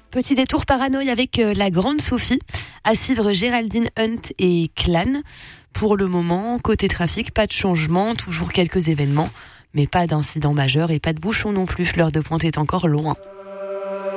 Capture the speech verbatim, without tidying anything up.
Petit détour paranoïa avec euh, la grande Sophie. À suivre Géraldine Hunt et Clan. Pour le moment, côté trafic, pas de changement, toujours quelques événements, mais pas d'incident majeur et pas de bouchon non plus. L'heure de pointe est encore loin.